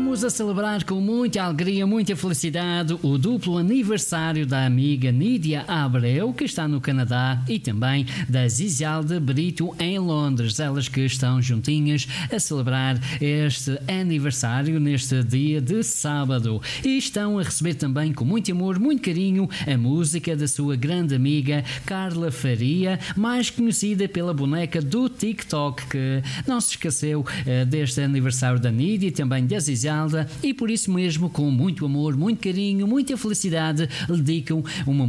Estamos a celebrar com muita alegria, muita felicidade o duplo aniversário da amiga Nídia Abreu, que está no Canadá, e também da Zisalda Brito em Londres. Elas que estão juntinhas a celebrar este aniversário neste dia de sábado. E estão a receber também com muito amor, muito carinho, a música da sua grande amiga Carla Faria, mais conhecida pela boneca do TikTok, que não se esqueceu deste aniversário da Nídia e também da Zisalda, e por isso mesmo, com muito amor, muito carinho, muita felicidade, lhe dedicam uma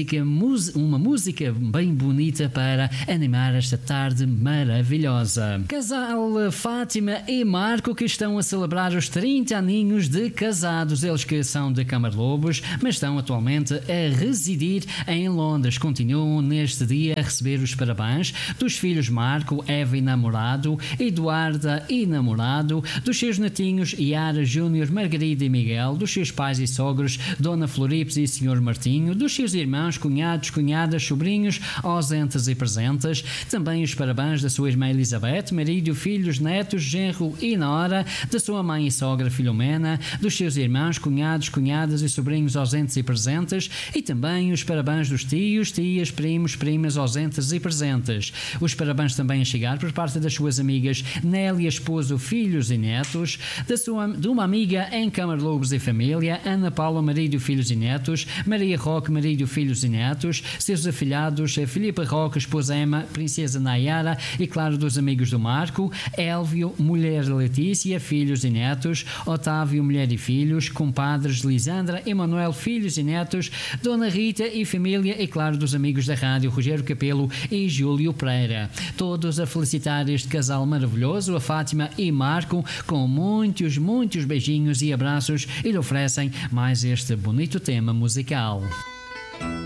música bem bonita para animar esta tarde maravilhosa. Casal Fátima e Marco, que estão a celebrar os 30 aninhos de casados. Eles que são de Camarlobos, mas estão atualmente a residir em Londres. Continuam neste dia a receber os parabéns dos filhos Marco, Eva e namorado, Eduarda e namorado, dos seus netinhos Yara, Júnior, Margarida e Miguel, dos seus pais e sogros Dona Floripes e Sr. Martinho, dos seus irmãos, cunhados, cunhadas, sobrinhos, ausentes e presentes. Também os parabéns da sua irmã Elizabeth, marido, filhos, netos, genro e nora, da sua mãe e sogra Filomena, dos seus irmãos, cunhados, cunhadas e sobrinhos ausentes e presentes, e também os parabéns dos tios, tias, primos, primas ausentes e presentes. Os parabéns também a chegar por parte das suas amigas Nélia, esposo, filhos e netos, de uma amiga em Camarlobos e família, Ana Paula, marido, filhos e netos, Maria Roque, marido, filhos e netos, seus afilhados, Filipe Roque, esposa Emma, princesa Nayara e, claro, dos amigos do Marco, Élvio, mulher Letícia, filhos e netos, Otávio, mulher e filhos, compadres Lisandra, Emanuel, filhos e netos, Dona Rita e família e, claro, dos amigos da rádio, Rogério Capelo e Júlio Pereira. Todos a felicitar este casal maravilhoso, a Fátima e Marco, com muitos beijinhos e abraços, e lhe oferecem mais este bonito tema musical.